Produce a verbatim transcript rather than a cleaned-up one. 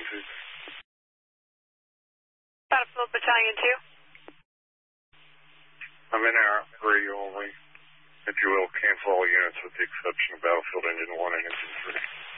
is. Battlefield Battalion two. I'm in our three only. If you will, cancel all units with the exception of Battlefield Engine one and Engine three.